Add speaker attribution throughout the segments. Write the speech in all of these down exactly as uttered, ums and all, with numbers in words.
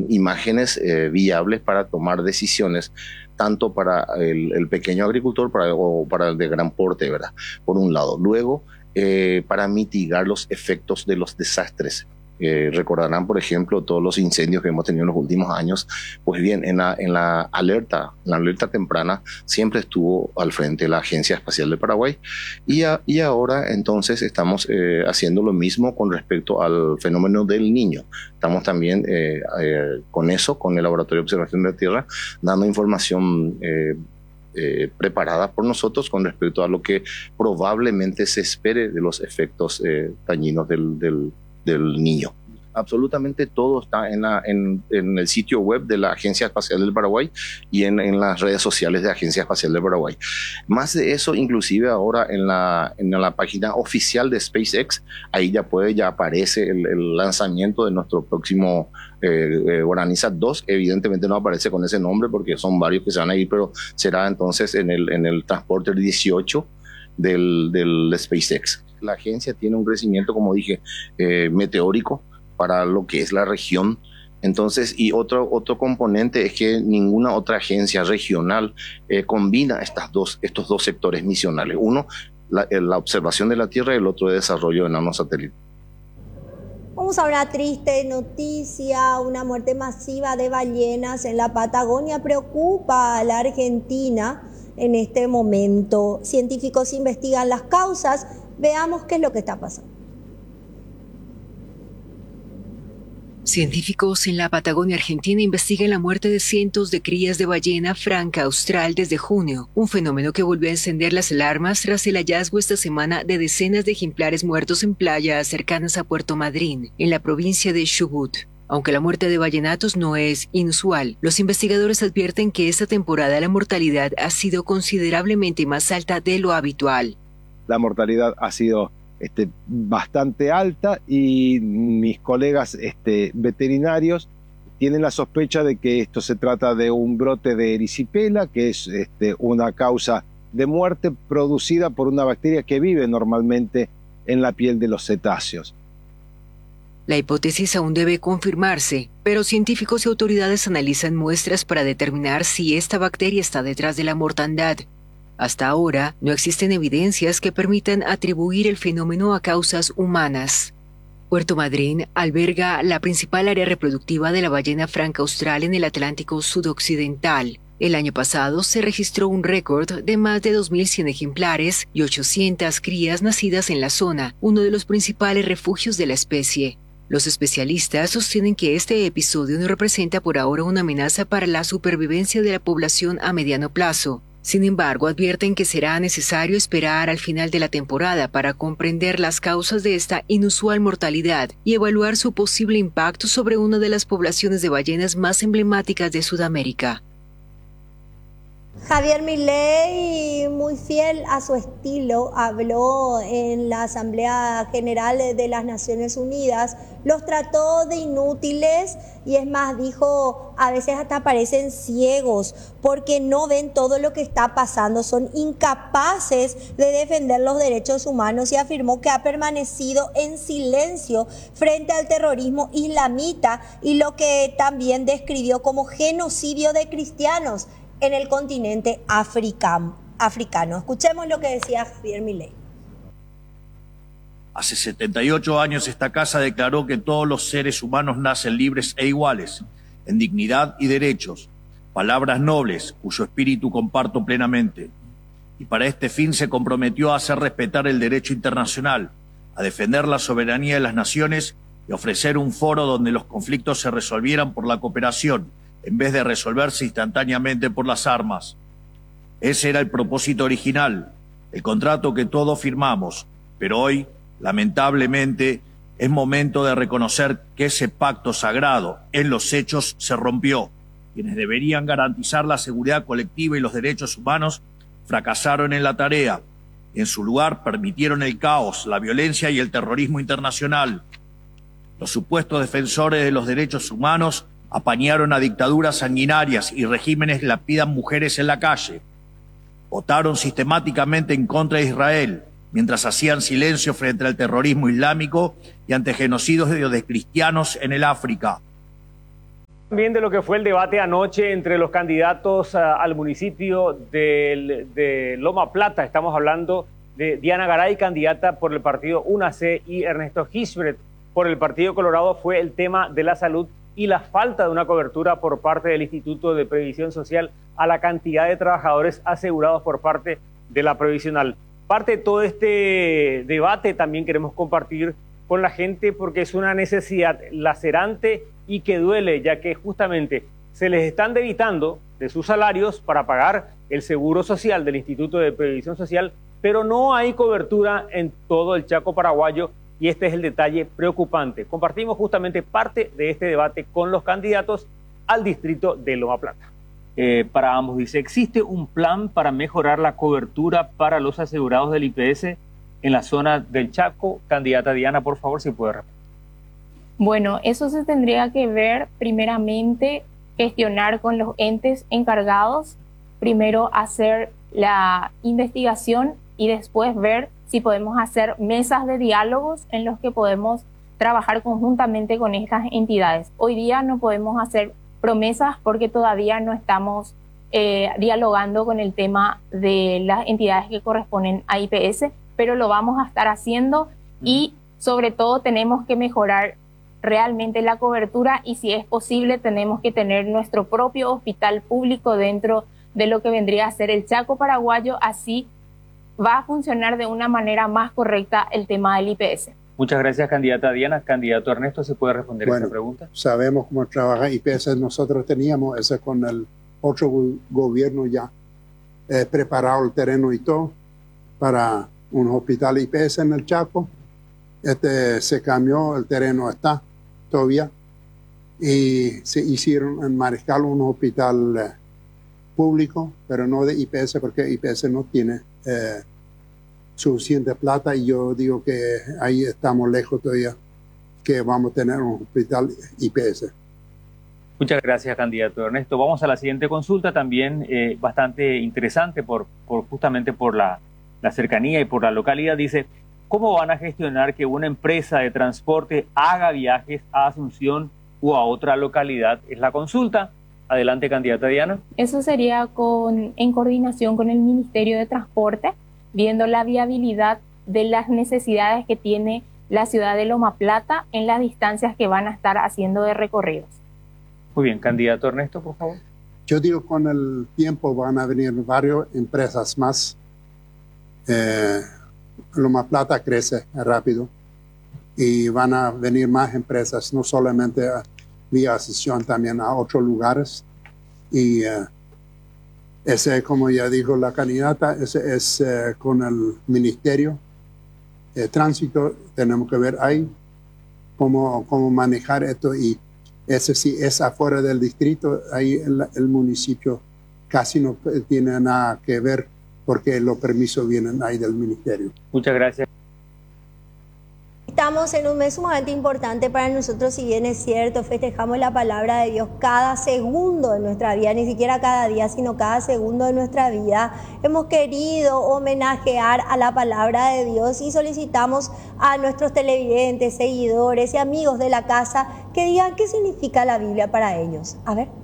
Speaker 1: imágenes eh, viables para tomar decisiones, tanto para el, el pequeño agricultor para, o para el de gran porte, ¿verdad? Por un lado. Luego, eh, para mitigar los efectos de los desastres. Eh, recordarán, por ejemplo, todos los incendios que hemos tenido en los últimos años. Pues bien, en la, en la alerta, la alerta temprana siempre estuvo al frente la Agencia Espacial de Paraguay, y, a, y ahora entonces estamos eh, haciendo lo mismo con respecto al fenómeno del Niño. Estamos también eh, eh, con eso, con el Laboratorio de Observación de la Tierra, dando información eh, eh, preparada por nosotros con respecto a lo que probablemente se espere de los efectos eh, dañinos del, del del Niño. Absolutamente todo está en, la, en, en el sitio web de la Agencia Espacial del Paraguay y en, en las redes sociales de la Agencia Espacial del Paraguay. Más de eso, inclusive ahora en la, en la página oficial de SpaceX, ahí ya puede, ya aparece el, el lanzamiento de nuestro próximo eh, eh, Guaraní-Sat dos. Evidentemente no aparece con ese nombre porque son varios que se van a ir, pero será entonces en el, en el Transporter dieciocho del, del SpaceX. La agencia tiene un crecimiento, como dije, eh, meteórico para lo que es la región. Entonces, y otro, otro componente es que ninguna otra agencia regional eh, combina estas dos, estos dos sectores misionales. Uno, la, la observación de la Tierra, y el otro, de desarrollo de nanosatélite.
Speaker 2: Vamos a una triste noticia: una muerte masiva de ballenas en la Patagonia preocupa a la Argentina en este momento. Científicos investigan las causas. Veamos qué es lo que está pasando.
Speaker 3: Científicos en la Patagonia Argentina investigan la muerte de cientos de crías de ballena franca austral desde junio, un fenómeno que volvió a encender las alarmas tras el hallazgo esta semana de decenas de ejemplares muertos en playas cercanas a Puerto Madryn, en la provincia de Chubut. Aunque la muerte de ballenatos no es inusual, los investigadores advierten que esta temporada la mortalidad ha sido considerablemente más alta de lo habitual.
Speaker 4: La mortalidad ha sido este, bastante alta, y mis colegas este, veterinarios tienen la sospecha de que esto se trata de un brote de erisipela, que es este, una causa de muerte producida por una bacteria que vive normalmente en la piel de los cetáceos.
Speaker 3: La hipótesis aún debe confirmarse, pero científicos y autoridades analizan muestras para determinar si esta bacteria está detrás de la mortandad. Hasta ahora, no existen evidencias que permitan atribuir el fenómeno a causas humanas. Puerto Madryn alberga la principal área reproductiva de la ballena franca austral en el Atlántico sudoccidental. El año pasado se registró un récord de más de dos mil cien ejemplares y ochocientas crías nacidas en la zona, uno de los principales refugios de la especie. Los especialistas sostienen que este episodio no representa por ahora una amenaza para la supervivencia de la población a mediano plazo. Sin embargo, advierten que será necesario esperar al final de la temporada para comprender las causas de esta inusual mortalidad y evaluar su posible impacto sobre una de las poblaciones de ballenas más emblemáticas de Sudamérica.
Speaker 2: Javier Milei, muy fiel a su estilo, habló en la Asamblea General de las Naciones Unidas, los trató de inútiles y es más, dijo, a veces hasta parecen ciegos porque no ven todo lo que está pasando, son incapaces de defender los derechos humanos, y afirmó que ha permanecido en silencio frente al terrorismo islamita y lo que también describió como genocidio de cristianos en el continente africano. africano. Escuchemos lo que decía Javier Milei.
Speaker 5: Hace setenta y ocho años esta casa declaró que todos los seres humanos nacen libres e iguales, en dignidad y derechos, palabras nobles cuyo espíritu comparto plenamente. Y para este fin se comprometió a hacer respetar el derecho internacional, a defender la soberanía de las naciones y ofrecer un foro donde los conflictos se resolvieran por la cooperación, en vez de resolverse instantáneamente por las armas. Ese era el propósito original, el contrato que todos firmamos, pero hoy, lamentablemente, es momento de reconocer que ese pacto sagrado en los hechos se rompió. Quienes deberían garantizar la seguridad colectiva y los derechos humanos fracasaron en la tarea. En su lugar permitieron el caos, la violencia y el terrorismo internacional. Los supuestos defensores de los derechos humanos apañaron a dictaduras sanguinarias y regímenes que lapidan mujeres en la calle. Votaron sistemáticamente en contra de Israel, mientras hacían silencio frente al terrorismo islámico y ante genocidios de cristianos en el África.
Speaker 6: También de lo que fue el debate anoche entre los candidatos uh, al municipio de, de Loma Plata. Estamos hablando de Diana Garay, candidata por el partido U N A C, y Ernesto Gisbert por el Partido Colorado. Fue el tema de la salud y la falta de una cobertura por parte del Instituto de Previsión Social a la cantidad de trabajadores asegurados por parte de la previsional. Parte de todo este debate también queremos compartir con la gente porque es una necesidad lacerante y que duele, ya que justamente se les están debitando de sus salarios para pagar el seguro social del Instituto de Previsión Social, pero no hay cobertura en todo el Chaco paraguayo y este es el detalle preocupante. Compartimos justamente parte de este debate con los candidatos al distrito de Loma Plata. Eh, para ambos, dice, ¿existe un plan para mejorar la cobertura para los asegurados del I P S en la zona del Chaco? Candidata Diana, por favor, si puede repetir.
Speaker 7: Bueno, eso se tendría que ver primeramente, gestionar con los entes encargados, primero hacer la investigación y después ver si podemos hacer mesas de diálogos en los que podemos trabajar conjuntamente con estas entidades. Hoy día no podemos hacer promesas porque todavía no estamos eh, dialogando con el tema de las entidades que corresponden a I P S, pero lo vamos a estar haciendo y sobre todo tenemos que mejorar realmente la cobertura y si es posible tenemos que tener nuestro propio hospital público dentro de lo que vendría a ser el Chaco paraguayo, así va a funcionar de una manera más correcta el tema del I P S.
Speaker 6: Muchas gracias, candidata Diana. Candidato Ernesto, ¿se puede responder
Speaker 8: bueno,
Speaker 6: esta pregunta?
Speaker 8: Sabemos cómo trabaja I P S, nosotros teníamos ese con el otro gobierno ya eh, preparado el terreno y todo para un hospital I P S en el Chaco. Este se cambió, el terreno está todavía y se hicieron en Mariscal un hospital eh, público, pero no de I P S porque I P S no tiene eh, suficiente plata y yo digo que ahí estamos lejos todavía que vamos a tener un hospital I P S.
Speaker 6: Muchas gracias, candidato Ernesto. Vamos a la siguiente consulta, también eh, bastante interesante por, por justamente por la, la cercanía y por la localidad. Dice, ¿cómo van a gestionar que una empresa de transporte haga viajes a Asunción o a otra localidad? Es la consulta. Adelante, candidata Diana.
Speaker 7: Eso sería con, en coordinación con el Ministerio de Transporte, viendo la viabilidad de las necesidades que tiene la ciudad de Loma Plata en las distancias que van a estar haciendo de recorridos.
Speaker 6: Muy bien, candidato Ernesto, por favor.
Speaker 8: Yo digo con el tiempo van a venir varias empresas más. Eh, Loma Plata crece rápido y van a venir más empresas, no solamente a vía Asunción, también a otros lugares. Y eh, ese, como ya dijo la candidata, ese es eh, con el Ministerio de Tránsito. Tenemos que ver ahí cómo, cómo manejar esto y ese sí es afuera del distrito, ahí el, el municipio casi no tiene nada que ver porque los permisos vienen ahí del ministerio.
Speaker 6: Muchas gracias.
Speaker 2: Estamos en un mes sumamente importante para nosotros, si bien es cierto, festejamos la palabra de Dios cada segundo de nuestra vida, ni siquiera cada día, sino cada segundo de nuestra vida. Hemos querido homenajear a la palabra de Dios y solicitamos a nuestros televidentes, seguidores y amigos de la casa que digan qué significa la Biblia para ellos. A ver.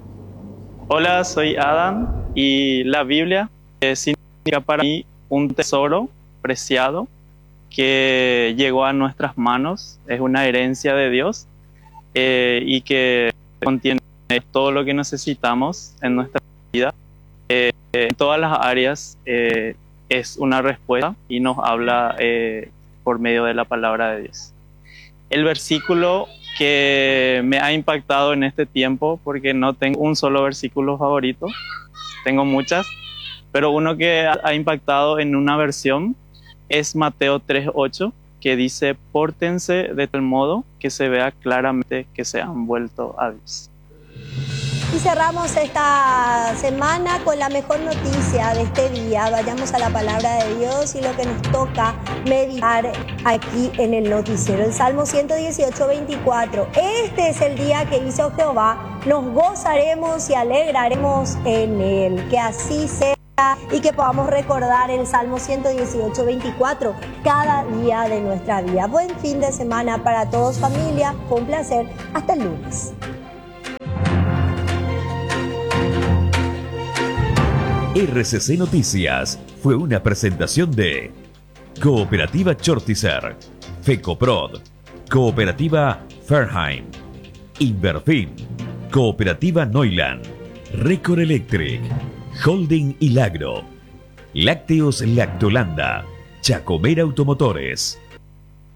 Speaker 9: Hola, soy Adam y la Biblia eh, significa para mí un tesoro preciado que llegó a nuestras manos, es una herencia de Dios eh, y que contiene todo lo que necesitamos en nuestra vida. Eh, en todas las áreas eh, es una respuesta y nos habla eh, por medio de la palabra de Dios. El versículo que me ha impactado en este tiempo, porque no tengo un solo versículo favorito, tengo muchas, pero uno que ha impactado en una versión es Mateo tres ocho, que dice, pórtense de tal modo que se vea claramente que se han vuelto a Dios.
Speaker 2: Y cerramos esta semana con la mejor noticia de este día. Vayamos a la palabra de Dios y lo que nos toca meditar aquí en el noticiero. El Salmo ciento dieciocho, veinticuatro. Este es el día que hizo Jehová. Nos gozaremos y alegraremos en él. Que así sea y que podamos recordar el Salmo ciento dieciocho, veinticuatro cada día de nuestra vida. Buen fin de semana para todos, familia. Fue un placer. Hasta el lunes.
Speaker 10: R C C Noticias fue una presentación de Cooperativa Chortizer, FECOPROD, Cooperativa Fairheim, Inverfin, Cooperativa Neuland, Recor Electric, Holding Ilagro, Lácteos Lactolanda, Chacomer Automotores.